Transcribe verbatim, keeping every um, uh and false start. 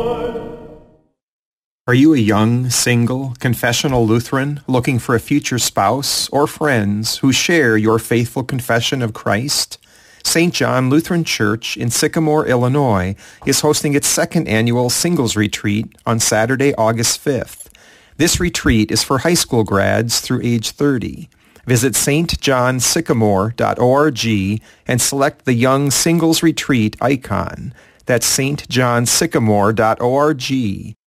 Are you a young, single, confessional Lutheran looking for a future spouse or friends who share your faithful confession of Christ? Saint John Lutheran Church in Sycamore, Illinois is hosting its second annual Singles Retreat on Saturday, August fifth. This retreat is for high school grads through age thirty. Visit s t john sycamore dot org and select the Young Singles Retreat icon. That's s t john sycamore dot org.